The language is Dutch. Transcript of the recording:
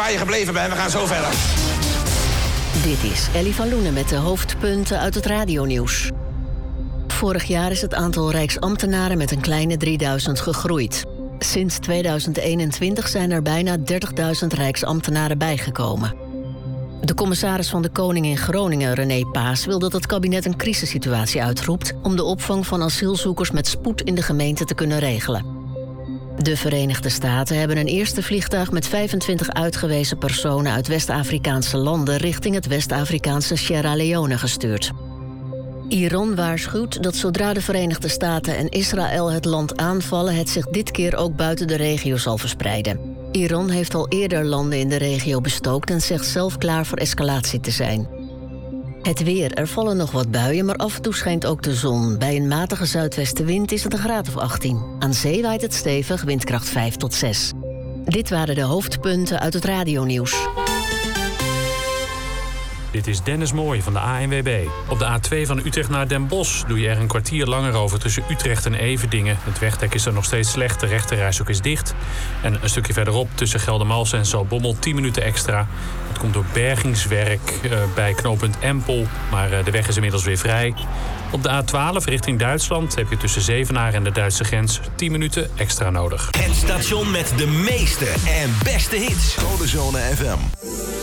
waar je gebleven bent. We gaan zo verder. Dit is Ellie van Loenen met de hoofdpunten uit het radionieuws. Vorig jaar is het aantal Rijksambtenaren met een kleine 3000 gegroeid. Sinds 2021 zijn er bijna 30.000 Rijksambtenaren bijgekomen. De commissaris van de Koning in Groningen, René Paas, wil dat het kabinet een crisissituatie uitroept om de opvang van asielzoekers met spoed in de gemeente te kunnen regelen. De Verenigde Staten hebben een eerste vliegtuig met 25 uitgewezen personen uit West-Afrikaanse landen richting het West-Afrikaanse Sierra Leone gestuurd. Iran waarschuwt dat zodra de Verenigde Staten en Israël het land aanvallen, het zich dit keer ook buiten de regio zal verspreiden. Iran heeft al eerder landen in de regio bestookt en zegt zelf klaar voor escalatie te zijn. Het weer. Er vallen nog wat buien, maar af en toe schijnt ook de zon. Bij een matige zuidwestenwind is het een graad of 18. Aan zee waait het stevig, windkracht 5 tot 6. Dit waren de hoofdpunten uit het radionieuws. Dit is Dennis Mooij van de ANWB. Op de A2 van Utrecht naar Den Bosch doe je er een kwartier langer over tussen Utrecht en Everdingen. Het wegdek is er nog steeds slecht, de rechterrijstrook is dicht. En een stukje verderop tussen Geldermalsen en Zaltbommel 10 minuten extra. Het komt door bergingswerk bij knooppunt Empel, maar de weg is inmiddels weer vrij. Op de A12 richting Duitsland heb je tussen Zevenaar en de Duitse grens 10 minuten extra nodig. Het station met de meeste en beste hits. Codezone FM.